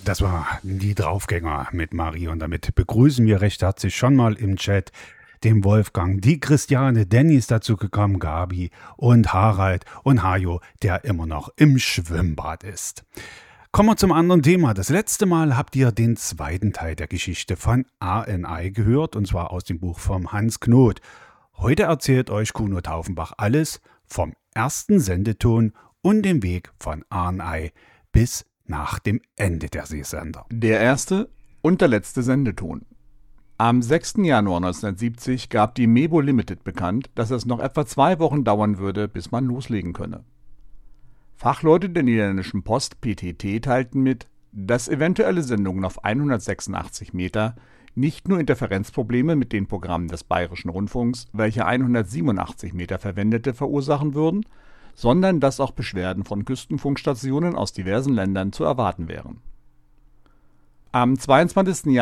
Das war die Draufgänger mit Marie und damit begrüßen wir recht herzlich schon mal im Chat den Wolfgang, die Christiane, Danny ist dazu gekommen, Gabi und Harald und Hajo, der immer noch im Schwimmbad ist. Kommen wir zum anderen Thema. Das letzte Mal habt ihr den zweiten Teil der Geschichte von ANI gehört, und zwar aus dem Buch von Hans Knoth. Heute erzählt euch Kuno Taufenbach alles vom ersten Sendeton und dem Weg von ANI bis nach dem Ende der Seesender. Der erste und der letzte Sendeton. Am 6. Januar 1970 gab die Mebo Limited bekannt, dass es noch etwa 2 Wochen dauern würde, bis man loslegen könne. Fachleute der niederländischen Post PTT teilten mit, dass eventuelle Sendungen auf 186 Meter nicht nur Interferenzprobleme mit den Programmen des Bayerischen Rundfunks, welche 187 Meter verwendete, verursachen würden, sondern dass auch Beschwerden von Küstenfunkstationen aus diversen Ländern zu erwarten wären. Am 22.